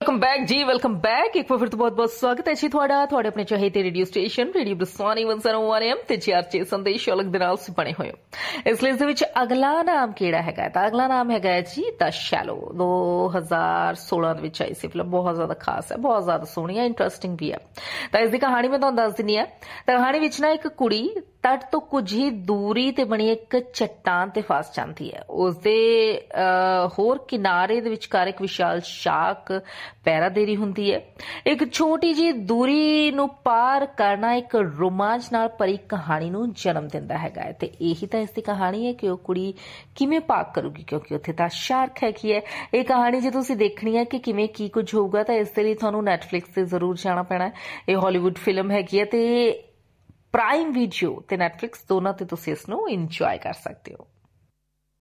Welcome back जी, welcome back. एक बार फिर तो बहुत बहुत स्वागत है जी ਤੁਹਾਡਾ ਆਪਣੇ ਚਾਹੀਦੇ ਰੇਡੀਓ ਸਟੇਸ਼ਨ ਰੇਡੀਓ ਬਰਸਾਨੀ 101 AM ਤੇ ਜੀਆਰਚੇ ਸੰਦੇਸ਼ ਅਲੱਗ ਦੇ ਨਾਲ ਸੇ ਬਣੇ ਹੋਏ ਇਸ ਲਿਸਟ ਦੇ ਵਿੱਚ ਅਗਲਾ ਨਾਮ ਕਿਹੜਾ ਹੈਗਾ ਤਾਂ ਅਗਲਾ ਨਾਮ ਹੈਗਾ ਜੀ ਦ ਸ਼ੈਲੋ। 2016 ਦੇ ਵਿੱਚ ਆਈ ਸੀ ਫਿਲਮ, ਬਹੁਤ ਜ਼ਿਆਦਾ ਖਾਸ ਹੈ, ਬਹੁਤ ਜ਼ਿਆਦਾ ਸੋਹਣੀ ਹੈ, ਇੰਟਰਸਟਿੰਗ ਵੀ ਹੈ। ਤਾਂ ਇਸ ਦੀ ਕਹਾਣੀ ਮੈਂ ਤੁਹਾਨੂੰ ਦੱਸ ਦਿੰਦੀ ਹਾਂ। ਤਾਂ ਕਹਾਣੀ ਵਿੱਚ ਨਾ ਇੱਕ ਕੁੜੀ ਤੱਟ ਤੋਂ ਕੁਝ ਹੀ ਦੂਰੀ ਤੇ ਬਣੀ ਇੱਕ ਚੱਟਾਨ ਤੇ ਫਸ ਜਾਂਦੀ ਹੈ। ਉਸਦੇ ਹੋਰ ਕਿਨਾਰੇ ਦੇ ਵਿਚਕਾਰ ਇੱਕ ਵਿਸ਼ਾਲ ਸ਼ਾਰਕ ਪਹਿਰਾ ਦੇ ਰਹੀ ਹੁੰਦੀ ਹੈ। ਇੱਕ ਛੋਟੀ ਜਿਹੀ ਦੂਰੀ ਨੂੰ ਪਾਰ ਕਰਨਾ ਇੱਕ ਰੋਮਾਂਚ ਨਾਲ ਭਰੀ ਕਹਾਣੀ ਨੂੰ ਜਨਮ ਦਿੰਦਾ ਹੈਗਾ ਹੈ ਤੇ ਇਹੀ ਤਾਂ ਇਸ ਦੀ ਕਹਾਣੀ ਹੈ ਕਿ ਉਹ ਕੁੜੀ ਕਿਵੇਂ ਭਾਗ ਕਰੂਗੀ, ਕਿਉਂਕਿ ਉੱਥੇ ਤਾਂ ਸ਼ਾਰਕ ਹੈਗੀ ਹੈ। ਇਹ ਕਹਾਣੀ ਜੇ ਤੁਸੀਂ ਦੇਖਣੀ ਹੈ ਕਿ ਕਿਵੇਂ ਕੀ ਕੁਝ ਹੋਊਗਾ ਤਾਂ ਇਸ ਦੇ ਲਈ ਤੁਹਾਨੂੰ ਨੈਟਫਲਿਕਸ ਤੇ ਜ਼ਰੂਰ ਜਾਣਾ ਪੈਣਾ। ਇਹ ਹਾਲੀਵੁੱਡ ਫਿਲਮ ਹੈਗੀ ਹੈ ਤੇ ਪ੍ਰਾਈਮ ਵੀਡੀਓ ਤੇ ਨੈਟਫਲਿਕਸ ਦੋਨਾਂ ਤੇ ਤੁਸੀਂ ਇਸ ਨੂੰ ਇੰਜੋਏ ਕਰ ਸਕਦੇ ਹੋ।